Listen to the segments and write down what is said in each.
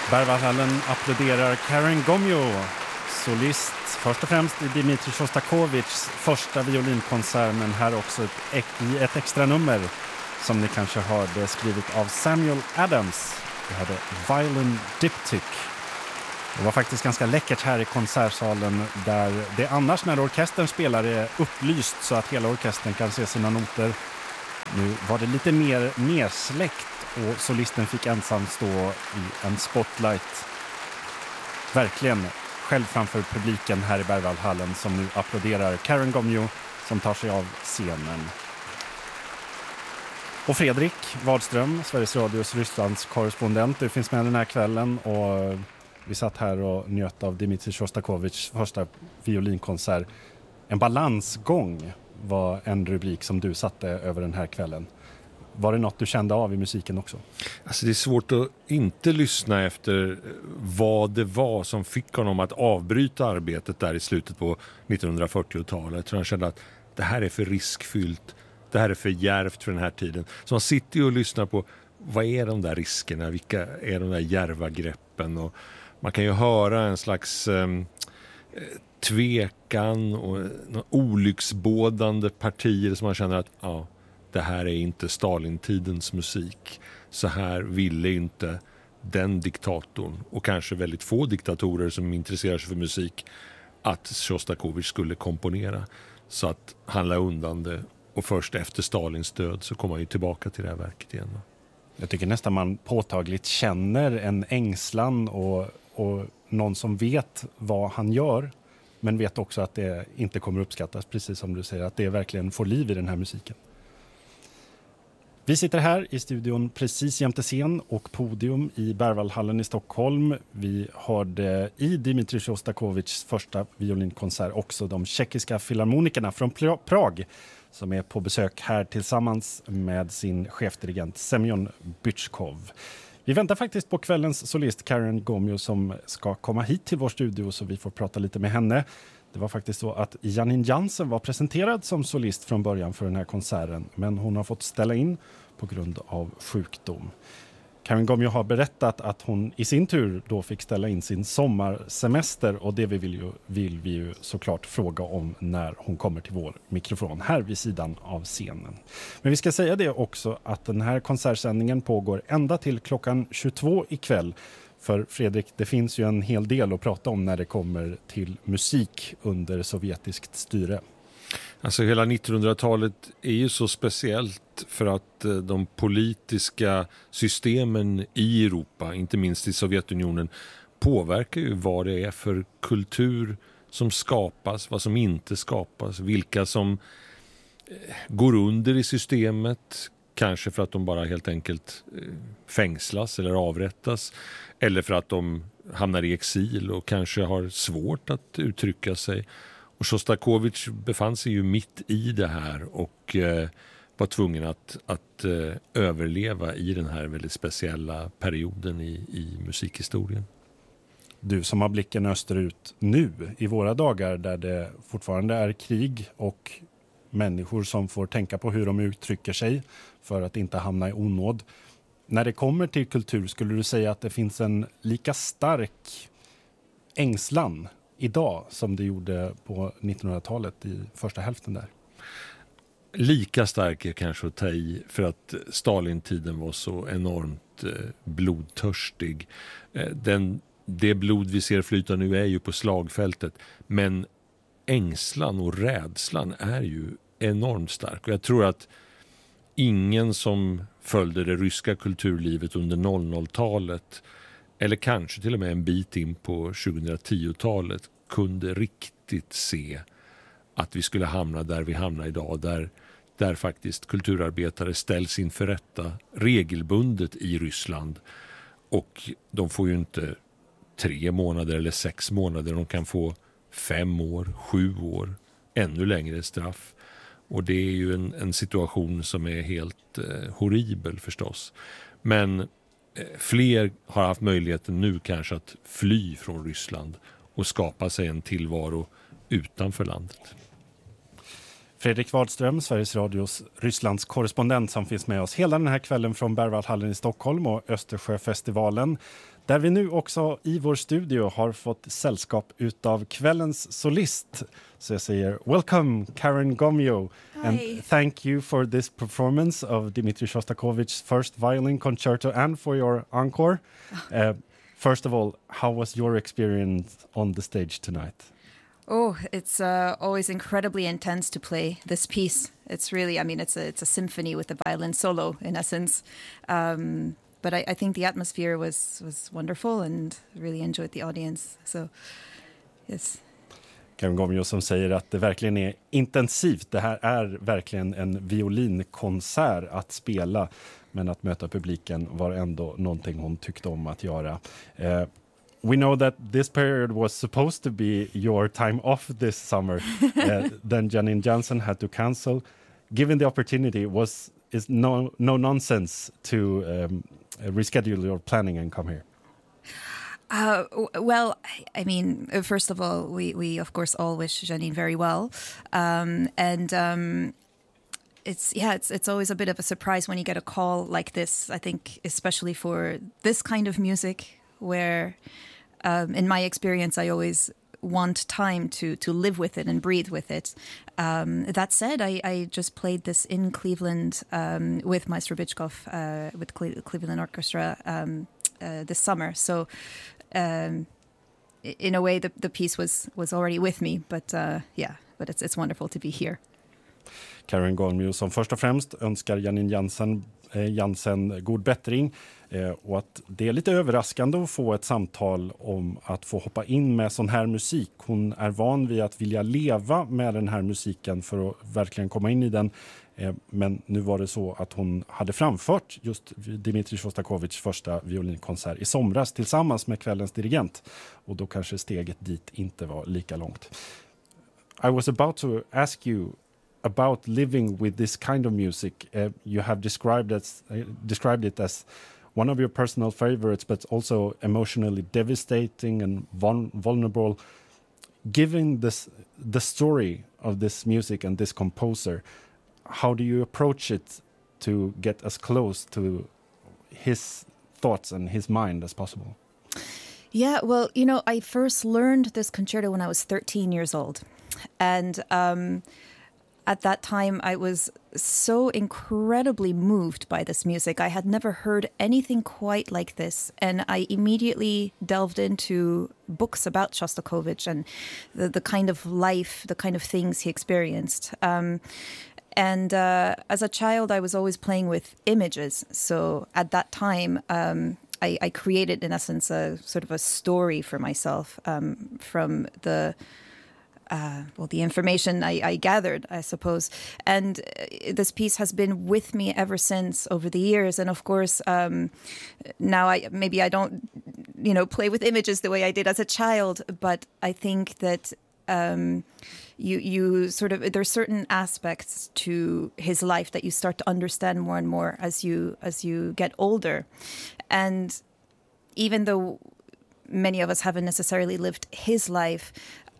Berwaldhallen applåderar Karen Gomyo, solist först och främst i Dmitri Shostakovichs första violinkonsert, men här också i ett extra nummer som ni kanske hörde skrivet av Samuel Adams. Vi hade Violin Diptych. Det var faktiskt ganska läckert här i konsertsalen där det annars när orkestern spelar är upplyst så att hela orkestern kan se sina noter. Nu var det lite mer nedsläckt och solisten fick ensam stå i en spotlight. Verkligen själv framför publiken här i Berwaldhallen som nu applåderar Karen Gomyo som tar sig av scenen. Och Fredrik Wadström, Sveriges Radios Rysslands korrespondent, du finns med den här kvällen och vi satt här och njöt av Dmitri Shostakovichs första violinkonsert. En balansgång var en rubrik som du satte över den här kvällen. Var det något du kände av i musiken också? Alltså det är svårt att inte lyssna efter vad det var som fick honom att avbryta arbetet där i slutet på 1940-talet. Jag tror han kände att det här är för riskfyllt, det här är för djärvt för den här tiden. Så man sitter ju och lyssnar på vad är de där riskerna, vilka är de där djärva greppen, och man kan ju höra en slags tvekan och olycksbådande partier som man känner att ja, det här är inte Stalintidens musik. Så här ville inte den diktatorn, och kanske väldigt få diktatorer som intresserar sig för musik, att Shostakovich skulle komponera. Så att han la undan det, och först efter Stalins död så kom han ju tillbaka till det här verket igen. Jag tycker nästan man påtagligt känner en ängslan och någon som vet vad han gör, men vet också att det inte kommer uppskattas, precis som du säger, att det verkligen får liv i den här musiken. Vi sitter här i studion precis jämte scen och podium i Berwaldhallen i Stockholm. Vi hörde i Dmitri Shostakovichs första violinkonsert också de tjeckiska filharmonikerna från Prag som är på besök här tillsammans med sin chefdirigent Semyon Bychkov. Vi väntar faktiskt på kvällens solist Karen Gomyo som ska komma hit till vår studio så vi får prata lite med henne. Det var faktiskt så att Janine Jansen var presenterad som solist från början för den här konserten, men hon har fått ställa in på grund av sjukdom. Karen Gomyo har berättat att hon i sin tur då fick ställa in sin sommarsemester, och det vill vi ju såklart fråga om när hon kommer till vår mikrofon här vid sidan av scenen. Men vi ska säga det också att den här konsertsändningen pågår ända till klockan 22 ikväll. För Fredrik, det finns ju en hel del att prata om när det kommer till musik under sovjetiskt styre. Alltså hela 1900-talet är ju så speciellt för att de politiska systemen i Europa, inte minst i Sovjetunionen, påverkar ju vad det är för kultur som skapas, vad som inte skapas, vilka som går under i systemet, kanske för att de bara helt enkelt fängslas eller avrättas, eller för att de hamnar i exil och kanske har svårt att uttrycka sig. Och Shostakovich befann sig ju mitt i det här och var tvungen att överleva i den här väldigt speciella perioden i musikhistorien. Du som har blicken österut nu i våra dagar där det fortfarande är krig och människor som får tänka på hur de uttrycker sig för att inte hamna i onåd. När det kommer till kultur, skulle du säga att det finns en lika stark ängslan idag som det gjorde på 1900-talet i första hälften där? Lika stark är kanske att ta i, för att Stalintiden var så enormt blodtörstig. Det blod vi ser flyta nu är ju på slagfältet, men ängslan och rädslan är ju enormt stark. Och jag tror att ingen som följde det ryska kulturlivet under 00-talet, eller kanske till och med en bit in på 2010-talet, kunde riktigt se att vi skulle hamna där vi hamnar idag, där faktiskt kulturarbetare ställs inför rätta regelbundet i Ryssland, och de får ju inte 3 månader eller 6 månader, de kan få 5 år, 7 år, ännu längre straff. Och det är ju en situation som är helt horribel förstås. Men fler har haft möjligheten nu kanske att fly från Ryssland och skapa sig en tillvaro utanför landet. Fredrik Wadström, Sveriges Radios Rysslands korrespondent som finns med oss hela den här kvällen från Berwaldhallen i Stockholm och Östersjöfestivalen. Där vi nu också i vår studio har fått sällskap utav kvällens solist. Så jag säger welcome Karen Gomyo. Hi. And thank you for this performance of Dmitri Shostakovich's first violin concerto and for your encore. First of all, how was your experience on the stage tonight? Oh, it's always incredibly intense to play this piece. It's really, I mean, it's a symphony with a violin solo in essence. But I think the atmosphere was wonderful and really enjoyed the audience. So, yes. Karen Gomyo som säger att det verkligen är intensivt. Det här är verkligen en violinkonsert att spela. Men att möta publiken var ändå någonting hon tyckte om att göra. We know that this period was supposed to be your time off this summer. Then Janine Jansen had to cancel. Given the opportunity, is no nonsense to reschedule your planning and come here? Well, I mean, first of all, we of course all wish Janine very well. It's always a bit of a surprise when you get a call like this, I think, especially for this kind of music where, in my experience, I always want time to live with it and breathe with it. That said, I just played this in Cleveland with Maestro Bychkov, with Cleveland Orchestra this summer. So in a way, the piece was already with me, but but it's wonderful to be here. Karen Gomyo som först och främst önskar Janine Jansen god bättring och att det är lite överraskande att få ett samtal om att få hoppa in med sån här musik. Hon är van vid att vilja leva med den här musiken för att verkligen komma in i den. Men nu var det så att hon hade framfört just Dmitri Shostakovichs första violinkonsert i somras tillsammans med kvällens dirigent. Och då kanske steget dit inte var lika långt. I was about to ask you about living with this kind of music. You have described it as one of your personal favorites, but also emotionally devastating and vulnerable. Given the story of this music and this composer, how do you approach it to get as close to his thoughts and his mind as possible? Yeah, well, I first learned this concerto when I was 13 years old. And at that time, I was so incredibly moved by this music. I had never heard anything quite like this. And I immediately delved into books about Shostakovich and the kind of life, the kind of things he experienced. And as a child, I was always playing with images. So at that time, I created, in essence, a sort of a story for myself from the information I gathered, I suppose. And this piece has been with me ever since over the years. And of course, now I don't, play with images the way I did as a child, but I think that you sort of, there's certain aspects to his life that you start to understand more and more as you get older. And even though many of us haven't necessarily lived his life,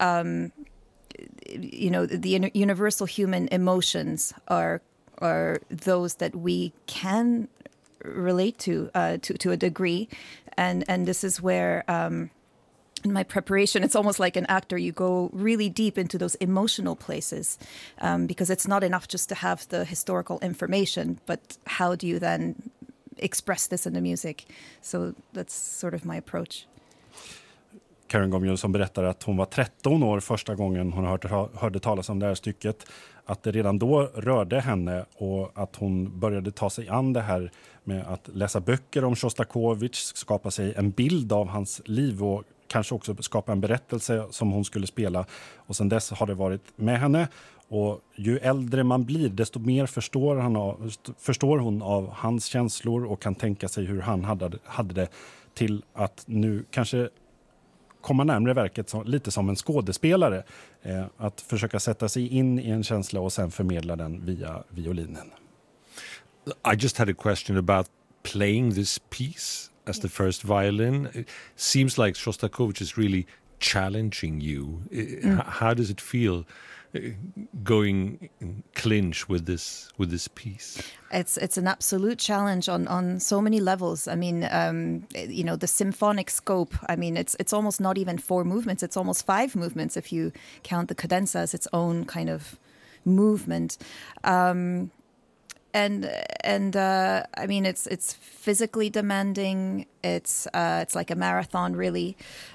the universal human emotions are those that we can relate to a degree, and this is where in my preparation, it's almost like an actor. You go really deep into those emotional places because it's not enough just to have the historical information, but how do you then express this in the music? So that's sort of my approach. Karen Gomyo som berättar att hon var 13 år första gången hon hörde talas om det här stycket. Att det redan då rörde henne och att hon började ta sig an det här med att läsa böcker om Shostakovich, skapa sig en bild av hans liv och kanske också skapa en berättelse som hon skulle spela. Och sen dess har det varit med henne. Och ju äldre man blir, desto mer förstår hon av hans känslor och kan tänka sig hur han hade det, till att nu kanske komma närmare verket lite som en skådespelare. Att försöka sätta sig in i en känsla och sen förmedla den via violinen. I just had a question about playing this piece as the first violin. It seems like Shostakovich is really challenging you. How does it feel going clinch with this piece? It's an absolute challenge on so many levels. I mean, the symphonic scope. I mean, it's almost not even 4 movements. It's almost 5 movements if you count the cadenza as its own kind of movement. And I mean, it's physically demanding. It's like a marathon, really.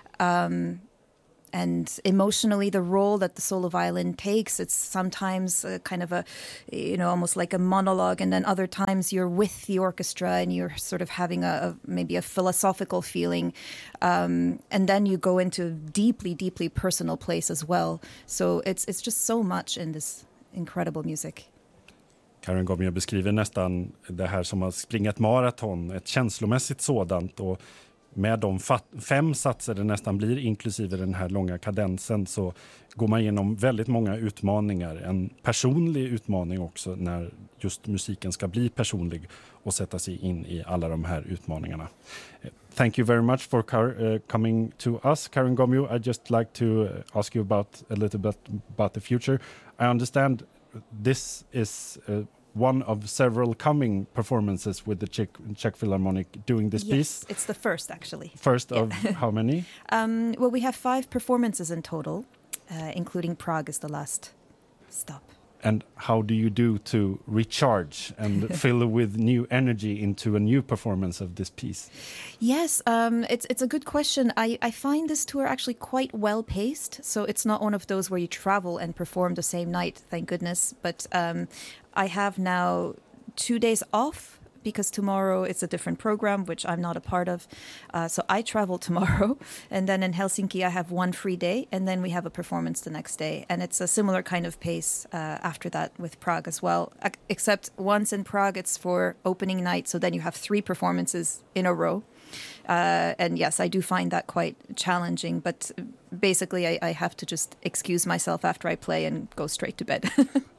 And emotionally, the role that the solo violin takes, it's sometimes kind of almost like a monologue. And then other times you're with the orchestra and you're sort of having maybe a philosophical feeling. And then you go into a deeply, deeply personal place as well. So it's just so much in this incredible music. Karen Gomyo beskriver nästan det här som att springa ett maraton, ett känslomässigt sådant, och med de 5 satser det nästan blir inklusive den här långa kadensen så går man igenom väldigt många utmaningar. En personlig utmaning också när just musiken ska bli personlig och sätta sig in i alla de här utmaningarna. Thank you very much for coming to us, Karen Gomyo. I'd just like to ask you a little bit about the future. I understand this is one of several coming performances with the Czech Philharmonic doing this piece. Yes, it's the first, actually. First of how many? Well, we have 5 performances in total, including Prague is the last stop. And how do you do to recharge and fill with new energy into a new performance of this piece? Yes, it's a good question. I find this tour actually quite well paced. So it's not one of those where you travel and perform the same night, thank goodness. But I have now 2 days off because tomorrow it's a different program, which I'm not a part of. So I travel tomorrow. And then in Helsinki, I have 1 free day. And then we have a performance the next day. And it's a similar kind of pace after that with Prague as well. Except once in Prague, it's for opening night. So then you have 3 performances in a row. And yes, I do find that quite challenging. But basically, I have to just excuse myself after I play and go straight to bed.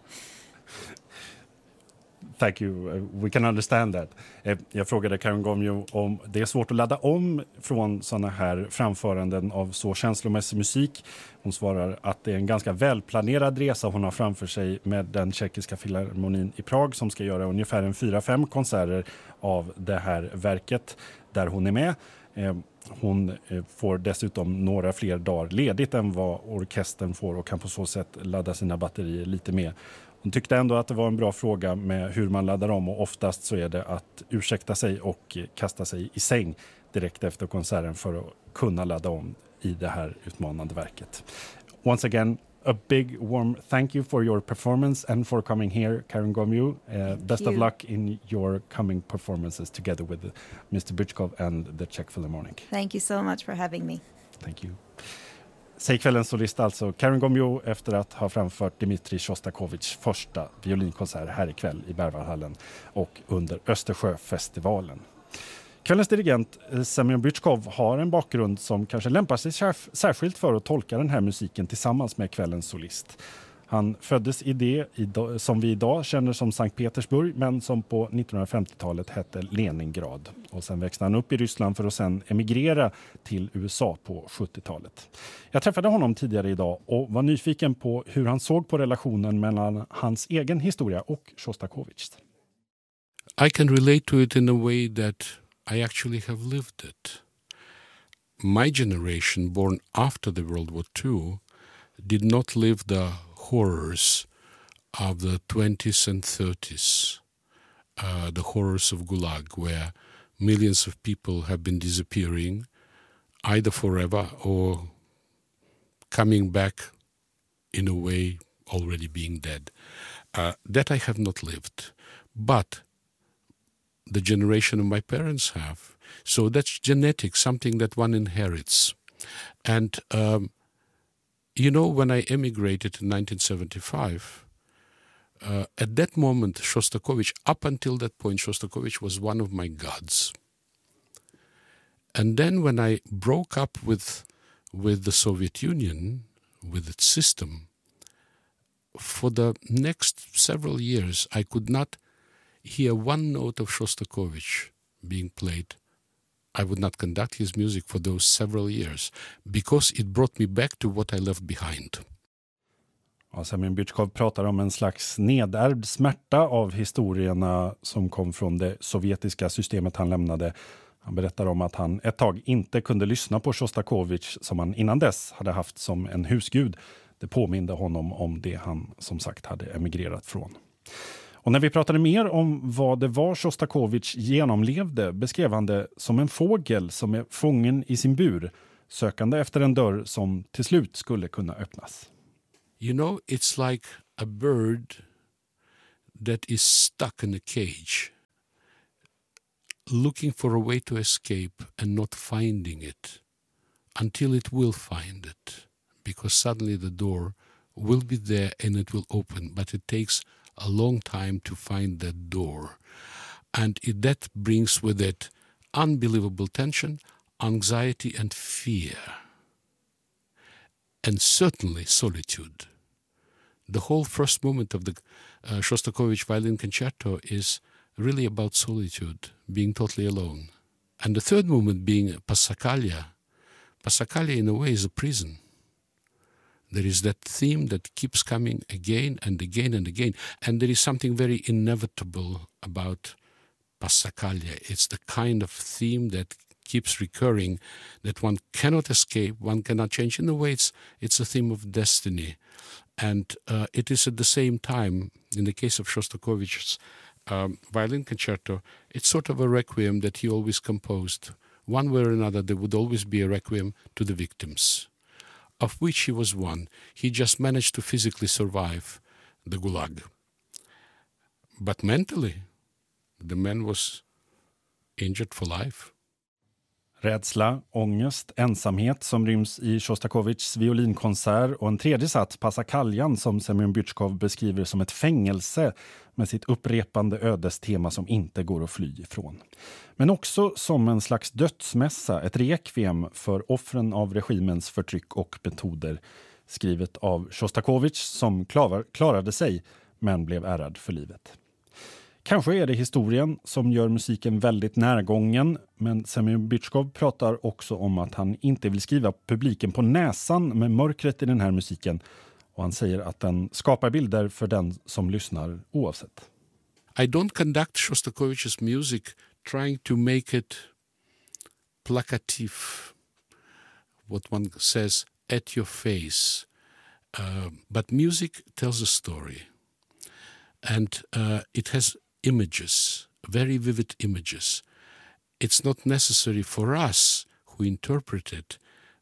Thank you. We can understand that. Jag frågade Karen Gomyo om det är svårt att ladda om från såna här framföranden av så känslomässig musik. Hon svarar att det är en ganska välplanerad resa hon har framför sig med den tjeckiska filharmonin i Prag som ska göra ungefär 4-5 konserter av det här verket där hon är med. Hon får dessutom några fler dagar ledigt än vad orkestern får och kan på så sätt ladda sina batterier lite mer. Hon tyckte ändå att det var en bra fråga med hur man laddar om, och oftast så är det att ursäkta sig och kasta sig i säng direkt efter konserten för att kunna ladda om i det här utmanande verket. Once again, a big warm thank you for your performance and for coming here, Karen Gomyo. Best of luck in your coming performances together with Mr. Bychkov and the Czech Philharmonic. Thank you so much for having me. Thank you. Säg kvällens solist alltså Karen Gomyo efter att ha framfört Dmitrij Sjostakovitjs första violinkonsert här ikväll i Berwaldhallen och under Östersjöfestivalen. Kvällens dirigent Semyon Bychkov har en bakgrund som kanske lämpar sig särskilt för att tolka den här musiken tillsammans med kvällens solist. Han föddes i det som vi idag känner som Sankt Petersburg, men som på 1950-talet hette Leningrad. Och sen växte han upp i Ryssland för att sen emigrera till USA på 70-talet. Jag träffade honom tidigare idag och var nyfiken på hur han såg på relationen mellan hans egen historia och Sjostakovitjs. I can relate to it in a way that I actually have lived it. My generation, born after the World War II, did not live the horrors of the 20s and 30s, the horrors of Gulag, where millions of people have been disappearing, either forever or coming back in a way already being dead. That I have not lived, but the generation of my parents have. So that's genetic, something that one inherits. And when I emigrated in 1975, at that moment, Shostakovich, up until that point, Shostakovich was one of my gods. And then when I broke up with the Soviet Union, with its system, for the next several years, I could not hear one note of Shostakovich being played I would not conduct his music for those several years because it brought me back to what I left behind. Ja, Semyon Bychkov pratar om en slags nedärvd smärta av historierna som kom från det sovjetiska systemet han lämnade. Han berättar om att han ett tag inte kunde lyssna på Sjostakovitj som han innan dess hade haft som en husgud. Det påminde honom om det han som sagt hade emigrerat från. Och när vi pratade mer om vad det var Sjostakovitj genomlevde beskrev han det som en fågel som är fången i sin bur, sökande efter en dörr som till slut skulle kunna öppnas. You know, it's like a bird that is stuck in a cage, looking for a way to escape and not finding it until it will find it, because suddenly the door will be there and it will open, but it takes a long time to find that door. And that brings with it unbelievable tension, anxiety and fear, and certainly solitude. The whole first movement of the Shostakovich violin concerto is really about solitude, being totally alone. And the third movement being Passacaglia. Passacaglia in a way is a prison. There is that theme that keeps coming again and again and again. And there is something very inevitable about Passacaglia. It's the kind of theme that keeps recurring, that one cannot escape, one cannot change. In a way, it's a theme of destiny. And it is at the same time, in the case of Shostakovich's violin concerto, it's sort of a requiem that he always composed. One way or another, there would always be a requiem to the victims, of which he was one. He just managed to physically survive the Gulag. But mentally, the man was injured for life. Rädsla, ångest, ensamhet som ryms i Sjostakovitjs violinkonsert och en tredje sats, Passacaglia, som Semyon Bychkov beskriver som ett fängelse med sitt upprepande ödestema som inte går att fly ifrån. Men också som en slags dödsmässa, ett rekviem för offren av regimens förtryck och metoder, skrivet av Sjostakovitj som klarade sig men blev ärrad för livet. Kanske är det historien som gör musiken väldigt närgången, men Semyon Bychkov pratar också om att han inte vill skriva publiken på näsan med mörkret i den här musiken, och han säger att den skapar bilder för den som lyssnar oavsett. I don't conduct Shostakovich's music trying to make it placative, what one says, at your face. But music tells a story. And it has images, very vivid images. It's not necessary for us who interpret it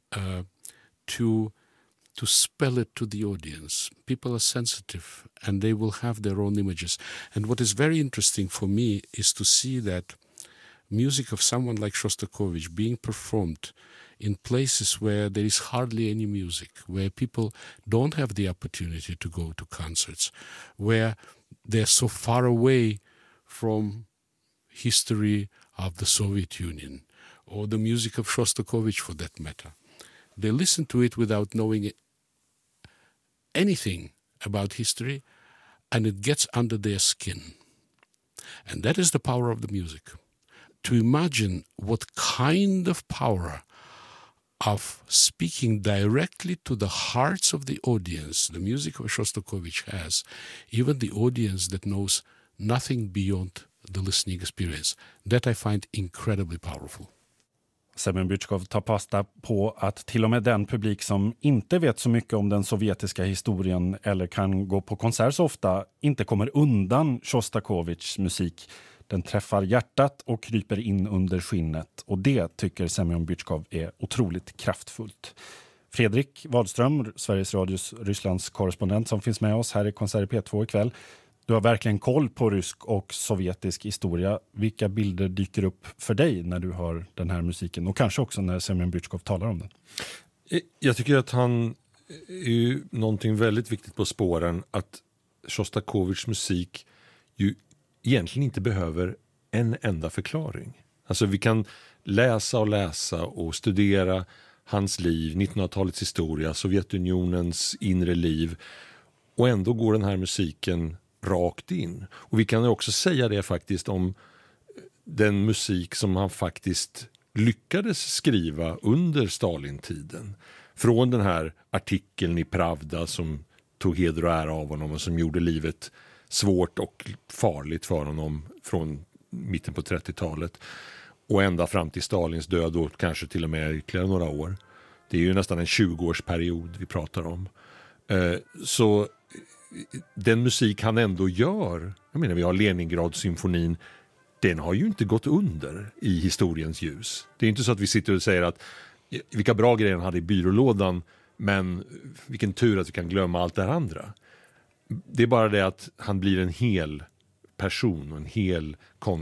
to spell it to the audience. People are sensitive and they will have their own images. And what is very interesting for me is to see that music of someone like Shostakovich being performed in places where there is hardly any music, where people don't have the opportunity to go to concerts, where they're so far away from history of the Soviet Union, or the music of Shostakovich for that matter. They listen to it without knowing anything about history, and it gets under their skin. And that is the power of the music. To imagine what kind of power of speaking directly to the hearts of the audience the music of Shostakovich has, even the audience that knows nothing beyond the listening experience. That I find incredibly powerful. Semyon Bychkov tar fasta på att till och med den publik som inte vet så mycket om den sovjetiska historien eller kan gå på konsert så ofta inte kommer undan Sjostakovitjs musik. Den träffar hjärtat och kryper in under skinnet, och det tycker Semyon Bychkov är otroligt kraftfullt. Fredrik Wadström, Sveriges Radios Rysslands korrespondent som finns med oss här i Konsert P2 ikväll. Du har verkligen koll på rysk och sovjetisk historia. Vilka bilder dyker upp för dig när du hör den här musiken, och kanske också när Semyon Bychkov talar om den? Jag tycker att han är ju någonting väldigt viktigt på spåren, att Sjostakovitjs musik ju egentligen inte behöver en enda förklaring. Alltså vi kan läsa och studera hans liv, 1900-talets historia, Sovjetunionens inre liv, och ändå går den här musiken rakt in. Och vi kan också säga det faktiskt om den musik som han faktiskt lyckades skriva under Stalintiden. Från den här artikeln i Pravda som tog heder och ära av honom och som gjorde livet svårt och farligt för honom från mitten på 30-talet och ända fram till Stalins död och kanske till och med ytterligare några år. Det är ju nästan en 20-årsperiod vi pratar om. Så den musik han ändå gör, jag menar vi har Leningrad-symfonin, den har ju inte gått under i historiens ljus. Det är inte så att vi sitter och säger att vilka bra grejer han hade i byrålådan, men vilken tur att vi kan glömma allt det andra. Det är bara det att han blir en hel person och en hel